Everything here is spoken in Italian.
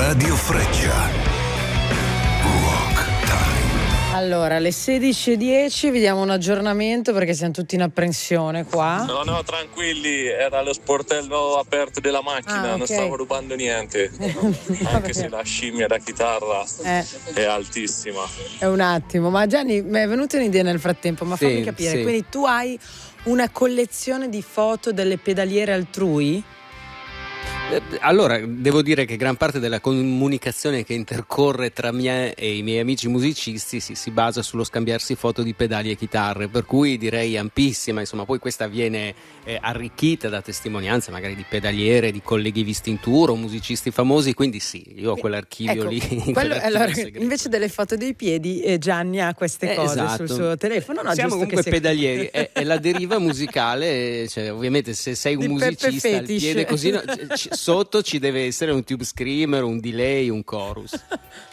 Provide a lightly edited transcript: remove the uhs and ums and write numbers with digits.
Radio Freccia. Rock Time. Allora, alle 16:10 vediamo un aggiornamento perché siamo tutti in apprensione qua. No, tranquilli, era lo sportello aperto della macchina, ok. Non stavo rubando niente. Anche se la scimmia da chitarra è altissima. È un attimo, ma Gianni, mi è venuta un'idea nel frattempo, ma fammi capire, sì. quindi tu hai una collezione di foto delle pedaliere altrui? Allora, devo dire che gran parte della comunicazione che intercorre tra me e i miei amici musicisti si basa sullo scambiarsi foto di pedali e chitarre, per cui direi ampissima, insomma, poi questa viene arricchita da testimonianze magari di pedaliere, di colleghi visti in tour o musicisti famosi, quindi sì, io ho quell'archivio lì. Allora, invece delle foto dei piedi, Gianni ha queste cose esatto. sul suo telefono. No, siamo giusto comunque che pedalieri, è la deriva musicale, cioè, ovviamente se sei un Di musicista Peppe al Fetish. piede così sotto ci deve essere un tube screamer, un delay, un chorus.